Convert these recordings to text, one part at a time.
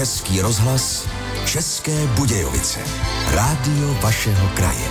Český rozhlas, České Budějovice. Rádio vašeho kraje.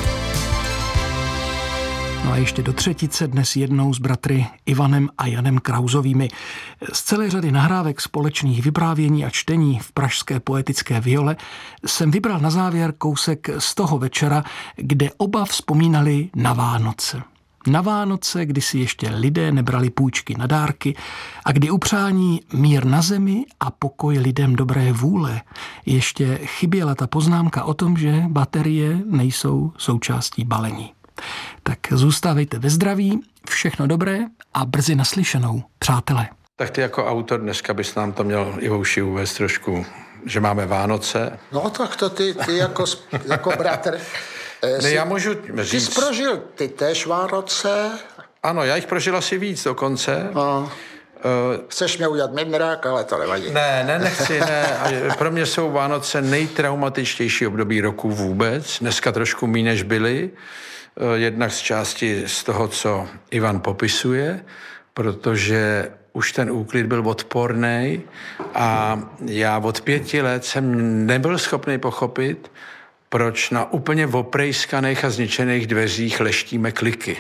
No a ještě do třetice dnes jednou s bratry Ivanem a Janem Krauzovými. Z celé řady nahrávek společných vyprávění a čtení v pražské poetické Viole jsem vybral na závěr kousek z toho večera, kde oba vzpomínali na Vánoce. Na Vánoce, kdy si ještě lidé nebrali půjčky na dárky a kdy upřání mír na zemi a pokoj lidem dobré vůle ještě chyběla ta poznámka o tom, že baterie nejsou součástí balení. Tak zůstávejte ve zdraví, všechno dobré a brzy naslyšenou, přátelé. Tak ty jako autor dneska bys nám to měl Ivouši uvést trošku, že máme Vánoce. No tak to ty jako bratr. Ne, já můžu říct. Ty jsi prožil ty též Vánoce? Ano, já jich prožil asi víc dokonce. No. Chceš mě udělat mindrák, ale to nevadí. Nechci. Pro mě jsou Vánoce nejtraumatičtější období roku vůbec. Dneska trošku méně než byly. Jednak z části z toho, co Ivan popisuje, protože už ten úklid byl odporný a já od 5 let jsem nebyl schopný pochopit, proč na úplně oprejskaných a zničených dveřích leštíme kliky.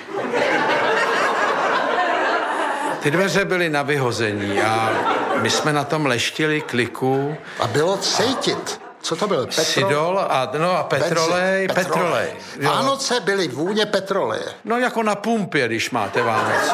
Ty dveře byly na vyhození a my jsme na tom leštili kliku. A bylo cítit. Co to byl? Sidol a petrolej. Vánoce byly vůně petroleje. No jako na pumpě, když máte Vánoce.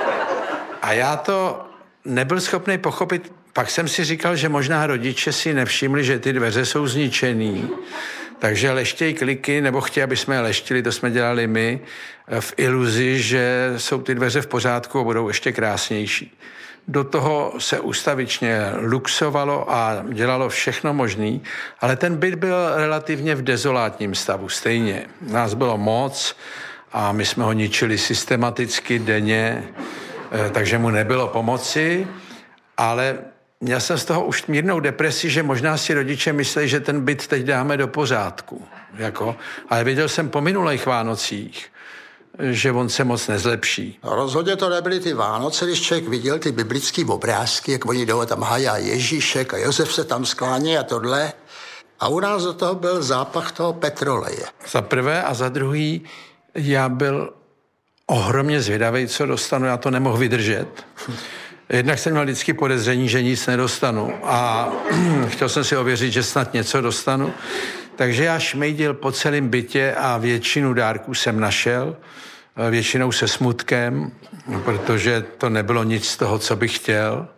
A já to nebyl schopný pochopit. Pak jsem si říkal, že možná rodiče si nevšimli, že ty dveře jsou zničený. Takže leštěj kliky, nebo chtějí, aby jsme je leštili, to jsme dělali my, v iluzi, že jsou ty dveře v pořádku a budou ještě krásnější. Do toho se ustavičně luxovalo a dělalo všechno možné, ale ten byt byl relativně v dezolátním stavu stejně. Nás bylo moc a my jsme ho ničili systematicky, denně, takže mu nebylo pomoci, ale měl jsem z toho už mírnou depresi, že možná si rodiče mysleli, že ten byt teď dáme do pořádku. Ale věděl jsem po minulých Vánocích, že on se moc nezlepší. No, rozhodně to nebyly ty Vánoce, když člověk viděl ty biblické obrázky, jak oni jdou tam hajá Ježíšek a Josef se tam sklání a tohle. A u nás do toho byl zápach toho petroleje. Za prvé a za druhý, já byl ohromně zvědavý, co dostanu, já to nemohl vydržet. Jednak jsem měl vždycky podezření, že nic nedostanu a chtěl jsem si ověřit, že snad něco dostanu. Takže já šmejdil po celém bytě a většinu dárků jsem našel, většinou se smutkem, protože to nebylo nic z toho, co bych chtěl.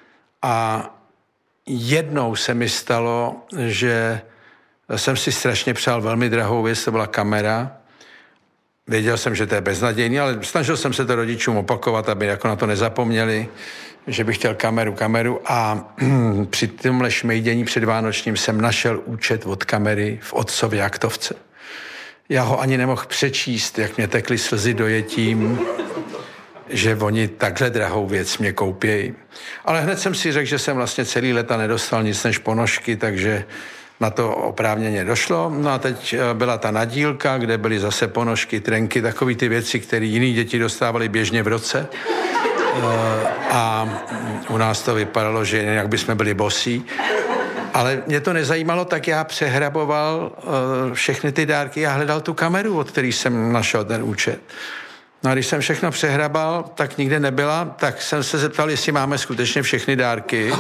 A jednou se mi stalo, že jsem si strašně přál velmi drahou věc, to byla kamera. Věděl jsem, že to je beznadějný, ale snažil jsem se to rodičům opakovat, aby jako na to nezapomněli, že bych chtěl kameru a při tomhle šmejdění předvánočním jsem našel účet od kamery v otcově aktovce. Já ho ani nemohl přečíst, jak mě tekly slzy dojetím, že oni takhle drahou věc mě koupějí. Ale hned jsem si řekl, že jsem vlastně celý léta nedostal nic než ponožky, takže na to oprávněně došlo. No a teď byla ta nadílka, kde byly zase ponožky, trenky, takový ty věci, které jiný děti dostávaly běžně v roce. A u nás to vypadalo, že jinak bychom byli bosí. Ale mě to nezajímalo, tak já přehraboval všechny ty dárky a hledal tu kameru, od který jsem našel ten účet. No a když jsem všechno přehrabal, tak nikde nebyla, tak jsem se zeptal, jestli máme skutečně všechny dárky.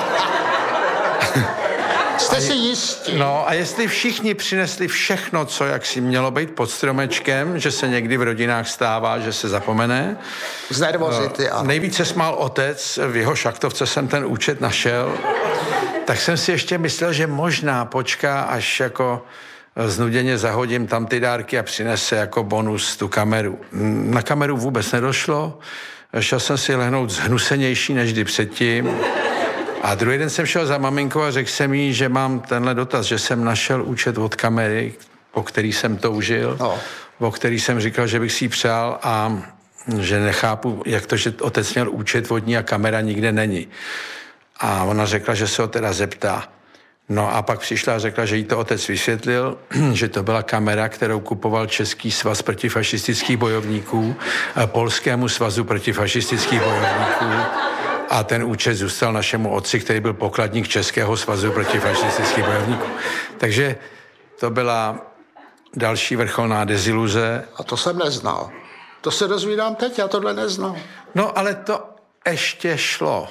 Jste si jistí? No a jestli všichni přinesli všechno, co jaksi mělo být pod stromečkem, že se někdy v rodinách stává, že se zapomene. Z nervozity, ano. Nejvíce smál otec, v jeho šachtovce jsem ten účet našel. Tak jsem si ještě myslel, že možná počká, až jako znuděně zahodím tam ty dárky a přinese jako bonus tu kameru. Na kameru vůbec nedošlo. Šel jsem si lehnout zhnusenější než kdy předtím. A druhý den jsem šel za maminkou a řekl jsem jí, že mám tenhle dotaz, že jsem našel účet od kamery, po který jsem toužil, o který jsem říkal, že bych si ji přál a že nechápu, jak to, že otec měl účet od ní a kamera nikde není. A ona řekla, že se ho teda zeptá. No a pak přišla a řekla, že jí to otec vysvětlil, že to byla kamera, kterou kupoval Český svaz protifašistických bojovníků, Polskému svazu protifašistických bojovníků A ten účet zůstal našemu otci, který byl pokladník Českého svazu protifašistických bojovníků. Takže to byla další vrcholná deziluze. A to jsem neznal. To se dozvídám teď, já tohle neznal. No, ale to ještě šlo.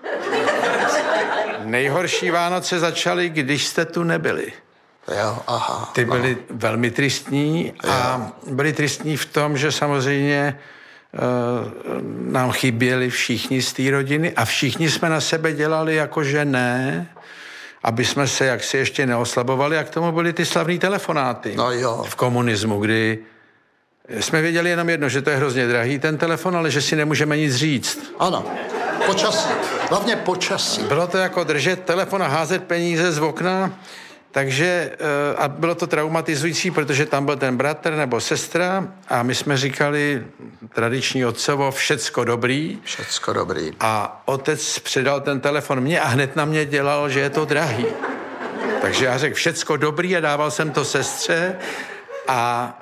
Nejhorší Vánoce začaly, když jste tu nebyli. Jo, aha. Ty byly velmi tristní a byly tristní v tom, že samozřejmě nám chyběli všichni z té rodiny a všichni jsme na sebe dělali jakože ne, aby jsme se jaksi ještě neoslabovali a k tomu byly ty slavný telefonáty v komunismu, kdy jsme věděli jenom jedno, že to je hrozně drahý ten telefon, ale že si nemůžeme nic říct. Ano, počasí, hlavně počasí. Bylo to jako držet telefon a házet peníze z okna, takže a bylo to traumatizující, protože tam byl ten bratr nebo sestra a my jsme říkali tradiční otcovo všecko dobrý. Všecko dobrý. A otec předal ten telefon mně a hned na mě dělal, že je to drahý. Takže já řekl všecko dobrý a dával jsem to sestře a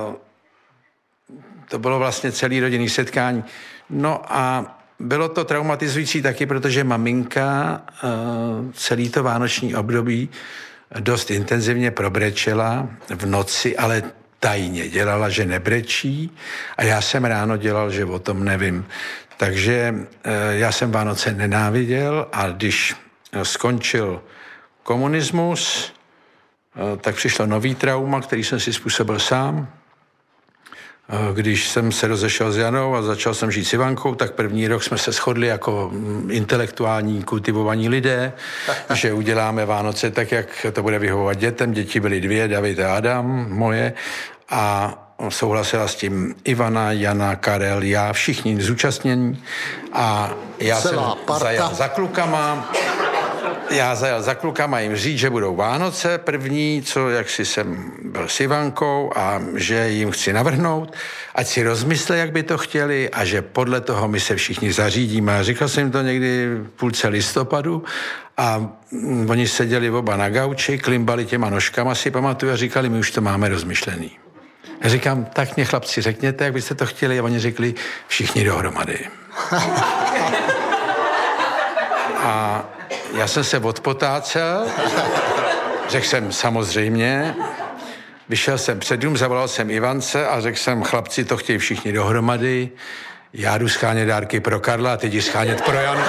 to bylo vlastně celý rodinný setkání. No a bylo to traumatizující taky, protože maminka celý to vánoční období dost intenzivně probrečela v noci, ale tajně dělala, že nebrečí a já jsem ráno dělal, že o tom nevím. Takže já jsem Vánoce nenáviděl a když skončil komunismus, tak přišlo nový trauma, který jsem si způsobil sám. Když jsem se rozešel s Janou a začal jsem žít s Ivankou, tak první rok jsme se shodli jako intelektuální, kultivovaní lidé, že uděláme Vánoce tak, jak to bude vyhovovat dětem. Děti byly 2, David a Adam, moje. A souhlasila s tím Ivana, Jana, Karel, já, všichni zúčastnění. A já jsem zajel za klukama. Já zajel za klukama jim říct, že budou Vánoce první, co jaksi jsem byl s Ivankou a že jim chci navrhnout, ať si rozmysle, jak by to chtěli a že podle toho my se všichni zařídíme. A říkal jsem jim to někdy v půlce listopadu a oni seděli oba na gauči, klimbali těma nožkama, si pamatuju, a říkali, my už to máme rozmyšlený. Já říkám, tak mě chlapci řekněte, jak byste to chtěli, a oni řekli, všichni dohromady. A já jsem se odpotácel, řekl jsem samozřejmě, vyšel jsem před dům, zavolal jsem Ivance a řekl jsem, chlapci, to chtějí všichni dohromady, já jdu schánět dárky pro Karla a ty jdi schánět pro Janu.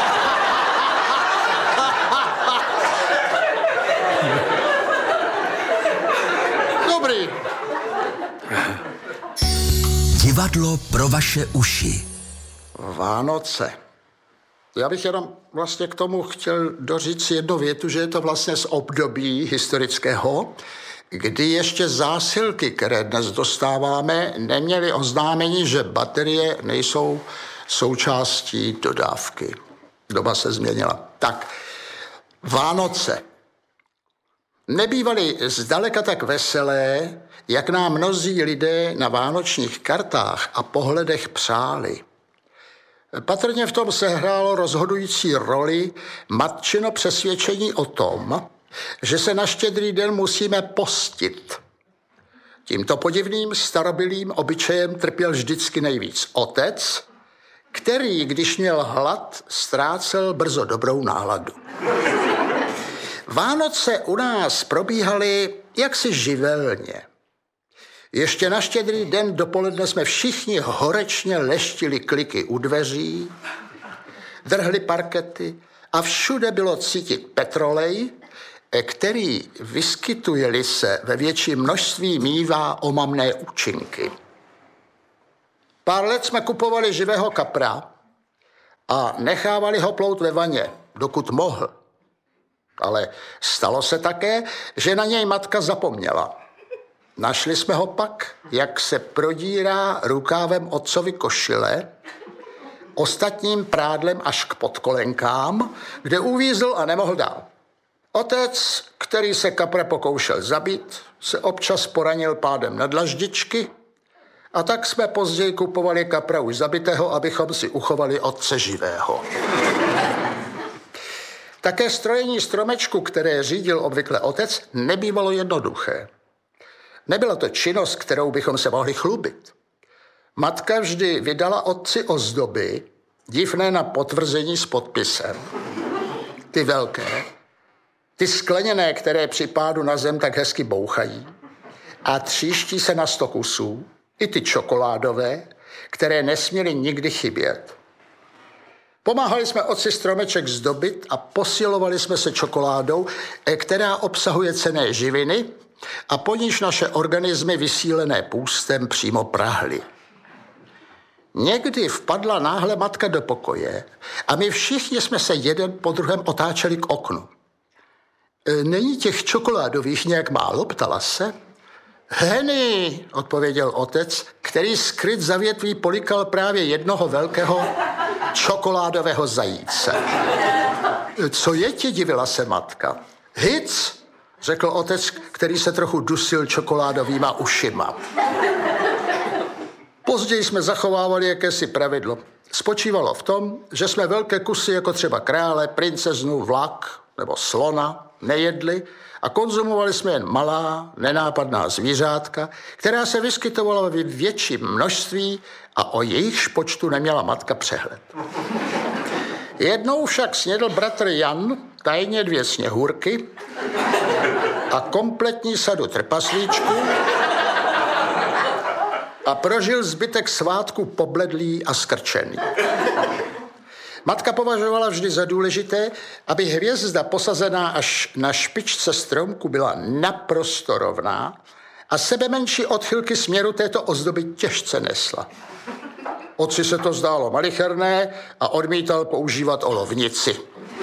Dobrý. Divadlo pro vaše uši. Vánoce. Já bych jenom vlastně k tomu chtěl doříct jednu větu, že je to vlastně z období historického, kdy ještě zásilky, které dnes dostáváme, neměly oznámení, že baterie nejsou součástí dodávky. Doba se změnila. Tak, Vánoce nebývaly zdaleka tak veselé, jak nám mnozí lidé na vánočních kartách a pohledech přáli. Patrně v tom sehrálo rozhodující roli matčino přesvědčení o tom, že se na Štědrý den musíme postit. Tímto podivným starobylým obyčejem trpěl vždycky nejvíc otec, který, když měl hlad, ztrácel brzo dobrou náladu. Vánoce u nás probíhaly jaksi živelně. Ještě na Štědrý den dopoledne jsme všichni horečně leštili kliky u dveří, drhli parkety a všude bylo cítit petrolej, který, vyskytuje-li se ve větším množství, mívá omamné účinky. Pár let jsme kupovali živého kapra a nechávali ho plout ve vaně, dokud mohl. Ale stalo se také, že na něj matka zapomněla. Našli jsme ho pak, jak se prodírá rukávem otcovi košile, ostatním prádlem až k podkolenkám, kde uvízl a nemohl dál. Otec, který se kapra pokoušel zabít, se občas poranil pádem na dlaždičky a tak jsme později kupovali kapra už zabitého, abychom si uchovali otce živého. Také strojení stromečku, které řídil obvykle otec, nebývalo jednoduché. Nebyla to činnost, kterou bychom se mohli chlubit. Matka vždy vydala otci ozdoby, divné na potvrzení s podpisem. Ty velké, ty skleněné, které při pádu na zem tak hezky bouchají a tříští se na 100 kusů, i ty čokoládové, které nesměly nikdy chybět. Pomáhali jsme otci stromeček zdobit a posilovali jsme se čokoládou, která obsahuje cenné živiny a po níž naše organismy vysílené půstem přímo prahly. Někdy vpadla náhle matka do pokoje a my všichni jsme se jeden po druhém otáčeli k oknu. Není těch čokoládových nějak málo, ptala se. Henny, odpověděl otec, který skryt za větví polikal právě jednoho velkého čokoládového zajíce. Co je ti, divila se matka. Hic, řekl otec, který se trochu dusil čokoládovýma ušima. Později jsme zachovávali jakési pravidlo. Spočívalo v tom, že jsme velké kusy jako třeba krále, princeznu, vlak nebo slona nejedli a konzumovali jsme jen malá, nenápadná zvířátka, která se vyskytovala ve větším množství a o jejichž počtu neměla matka přehled. Jednou však snědl bratr Jan tajně 2 sněhurky a kompletní sadu trpaslíčků a prožil zbytek svátku pobledlý a skrčený. Matka považovala vždy za důležité, aby hvězda posazená až na špičce stromku byla naprosto rovná a sebemenší odchylky směru této ozdoby těžce nesla. Otci se to zdálo malicherné a odmítal používat olovnici.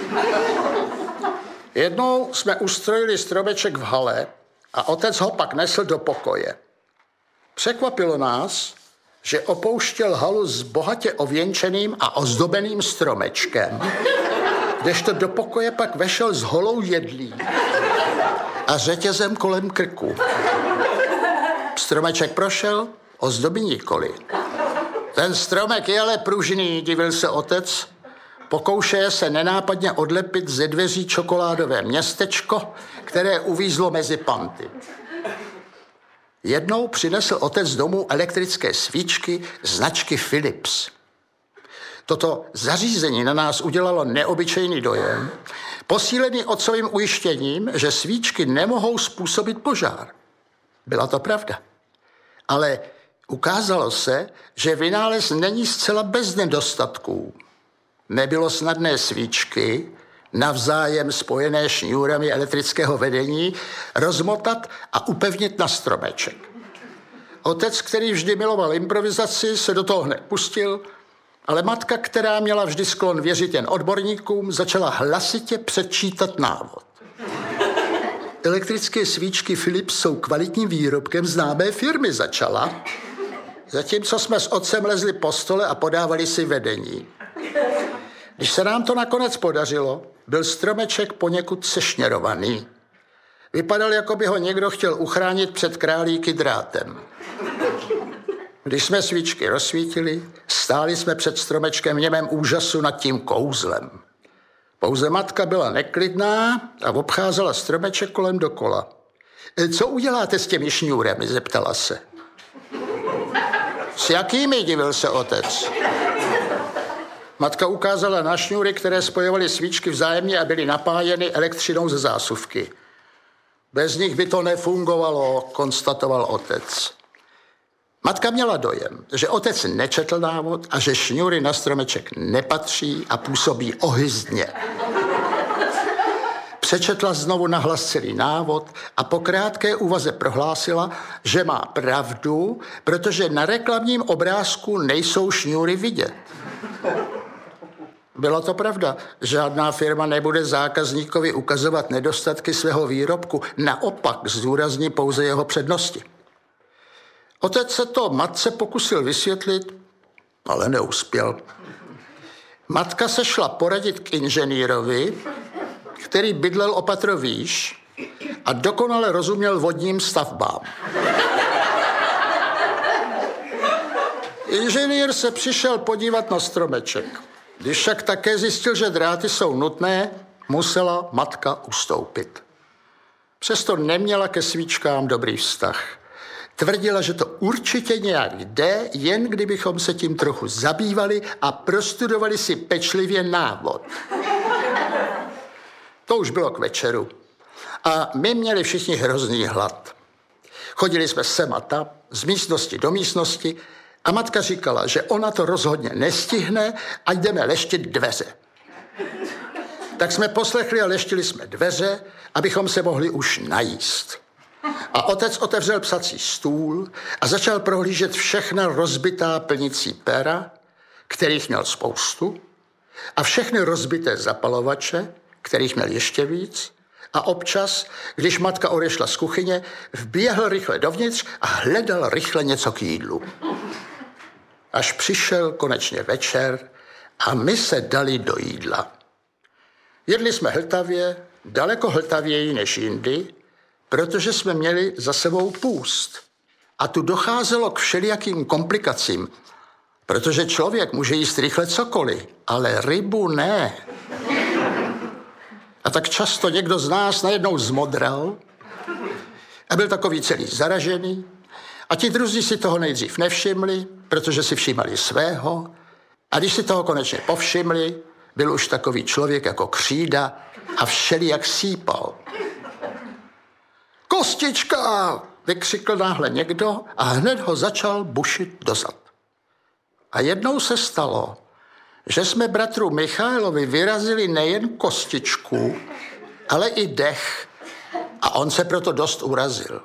Jednou jsme ustrojili stromeček v hale a otec ho pak nesl do pokoje. Překvapilo nás, že opouštěl halu s bohatě ověnčeným a ozdobeným stromečkem, kdežto do pokoje pak vešel s holou jedlí a řetězem kolem krku. Stromeček prošel, ozdoby nikoli. Ten stromek je ale pružný, divil se otec. Pokoušeje se nenápadně odlepit ze dveří čokoládové městečko, které uvízlo mezi panty. Jednou přinesl otec domů elektrické svíčky značky Philips. Toto zařízení na nás udělalo neobyčejný dojem, posílený otcovým ujištěním, že svíčky nemohou způsobit požár. Byla to pravda. Ale ukázalo se, že vynález není zcela bez nedostatků. Nebylo snadné svíčky, navzájem spojené šňůrami elektrického vedení, rozmotat a upevnit na stromeček. Otec, který vždy miloval improvizaci, se do toho hned pustil, ale matka, která měla vždy sklon věřit jen odborníkům, začala hlasitě předčítat návod. Elektrické svíčky Philips jsou kvalitním výrobkem známé firmy, začala, zatímco jsme s otcem lezli po stole a podávali si vedení. Když se nám to nakonec podařilo, byl stromeček poněkud sešněrovaný. Vypadal, jako by ho někdo chtěl uchránit před králíky drátem. Když jsme svíčky rozsvítili, stáli jsme před stromečkem v němém úžasu nad tím kouzlem. Pouze matka byla neklidná a obcházela stromeček kolem dokola. Co uděláte s těmi šňůremi, zeptala se. S jakými, divil se otec. Matka ukázala na šňůry, které spojovaly svíčky vzájemně a byly napájeny elektřinou ze zásuvky. Bez nich by to nefungovalo, konstatoval otec. Matka měla dojem, že otec nečetl návod a že šňůry na stromeček nepatří a působí ohyzdně. Přečetla znovu nahlas celý návod a po krátké úvaze prohlásila, že má pravdu, protože na reklamním obrázku nejsou šňůry vidět. Byla to pravda. Žádná firma nebude zákazníkovi ukazovat nedostatky svého výrobku, naopak zdůrazní pouze jeho přednosti. Otec se to matce pokusil vysvětlit, ale neuspěl. Matka se šla poradit k inženýrovi, který bydlel o patro výš a dokonale rozuměl vodním stavbám. Inženýr se přišel podívat na stromeček. Když však také zjistil, že dráty jsou nutné, musela matka ustoupit. Přesto neměla ke svíčkám dobrý vztah. Tvrdila, že to určitě nějak jde, jen kdybychom se tím trochu zabývali a prostudovali si pečlivě návod. To už bylo k večeru. A my měli všichni hrozný hlad. Chodili jsme sem a tam, z místnosti do místnosti a matka říkala, že ona to rozhodně nestihne a jdeme leštit dveře. Tak jsme poslechli a leštili jsme dveře, abychom se mohli už najíst. A otec otevřel psací stůl a začal prohlížet všechna rozbitá plnicí pera, kterých měl spoustu, a všechny rozbité zapalovače, kterých měl ještě víc, a občas, když matka odešla z kuchyně, vběhl rychle dovnitř a hledal rychle něco k jídlu. Až přišel konečně večer a my se dali do jídla. Jedli jsme hltavě, daleko hltavěji než jindy, protože jsme měli za sebou půst. A tu docházelo k všelijakým komplikacím, protože člověk může jíst rychle cokoliv, ale rybu ne. A tak často někdo z nás najednou zmodral a byl takový celý zaražený a ti druzí si toho nejdřív nevšimli, protože si všímali svého, a když si toho konečně povšimli, byl už takový člověk jako křída a všelijak sípal. Kostička! Vykřikl náhle někdo a hned ho začal bušit dozad. A jednou se stalo, že jsme bratru Michailovi vyrazili nejen kostičku, ale i dech. A on se proto dost urazil.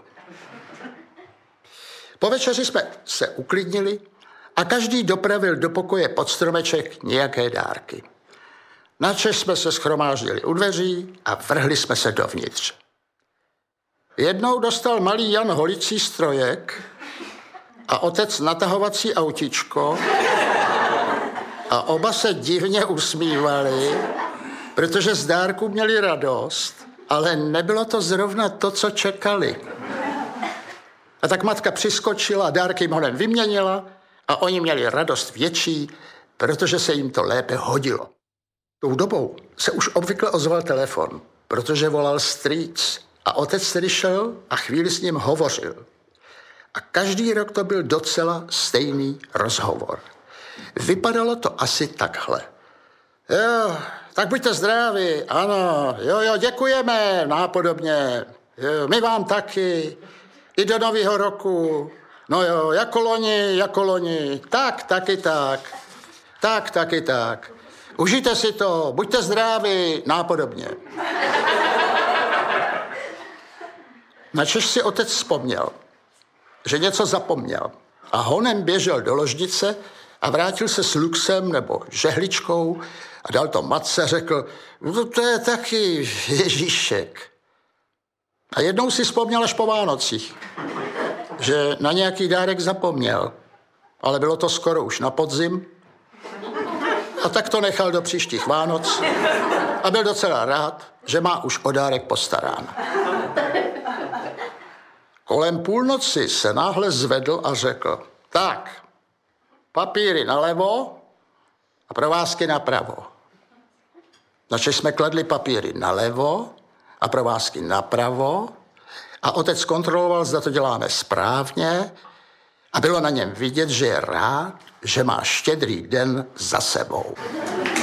Po večeři jsme se uklidnili a každý dopravil do pokoje pod stromeček nějaké dárky. Načež jsme se shromáždili u dveří a vrhli jsme se dovnitř. Jednou dostal malý Jan holicí strojek a otec natahovací autíčko a oba se divně usmívali, protože z dárku měli radost, ale nebylo to zrovna to, co čekali. A tak matka přiskočila, dárky jim honem vyměnila a oni měli radost větší, protože se jim to lépe hodilo. Tou dobou se už obvykle ozval telefon, protože volal strýc a otec tedy šel a chvíli s ním hovořil. A každý rok to byl docela stejný rozhovor. Vypadalo to asi takhle. Jo, tak buďte zdraví, ano, jo, děkujeme, nápodobně, jo, my vám taky, i do nového roku, no jo, jako loni, tak, taky tak. Užijte si to, buďte zdraví, nápodobně. Načež si otec vzpomněl, že něco zapomněl a honem běžel do ložnice a vrátil se s luxem nebo žehličkou a dal to matce a řekl, no to je taky Ježíšek. A jednou si vzpomněl až po Vánocích, že na nějaký dárek zapomněl, ale bylo to skoro už na podzim, a tak to nechal do příštích Vánoc a byl docela rád, že má už o dárek postaráno. Kolem půlnoci se náhle zvedl a řekl, tak, papíry nalevo a provázky napravo. Načež jsme kladli papíry nalevo a provázky napravo a otec kontroloval, zda to děláme správně a bylo na něm vidět, že je rád, že má Štědrý den za sebou.